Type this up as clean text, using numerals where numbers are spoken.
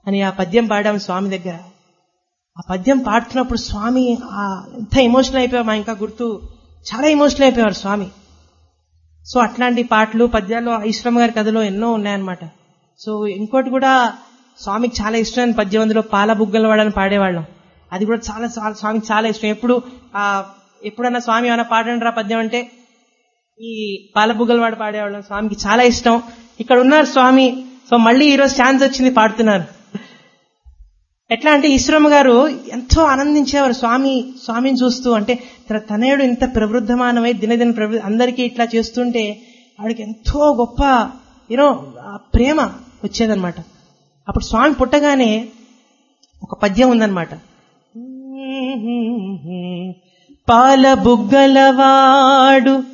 అని ఆ పద్యం పాడాము స్వామి దగ్గర. ఆ పద్యం పాడుతున్నప్పుడు స్వామి ఎంత ఎమోషనల్ అయిపోయాం, మా ఇంకా గుర్తు, చాలా ఎమోషనల్ అయిపోయారు స్వామి. సో అట్లాంటి పాటలు పద్యాలు ఈశ్వరమ్మ గారి కథలో ఎన్నో ఉన్నాయన్నమాట. సో ఇంకోటి కూడా స్వామికి చాలా ఇష్టమైన పద్యం, అందులో పాల బుగ్గల వాడని పాడేవాళ్ళం. అది కూడా చాలా స్వామికి చాలా ఇష్టం. ఎప్పుడన్నా స్వామి ఏమైనా పాడండి రా పద్యం అంటే ఈ పాల బుగ్గల వాడు పాడేవాళ్ళం. స్వామికి చాలా ఇష్టం. ఇక్కడ ఉన్నారు స్వామి. సో మళ్ళీ ఈరోజు ఛాన్స్ వచ్చింది, పాడుతున్నారు. ఎట్లా అంటే ఈశ్వరమ్మ గారు ఎంతో ఆనందించేవారు స్వామిని చూస్తూ. అంటే తనయుడు ఇంత ప్రవృద్ధమానమై దినదిన అందరికీ ఇట్లా చేస్తుంటే ఆవిడకి ఎంతో గొప్ప ప్రేమ వచ్చేదన్నమాట. అప్పుడు స్వామి పుట్టగానే ఒక పద్యం ఉందన్నమాట. పాల బుగ్గలవాడు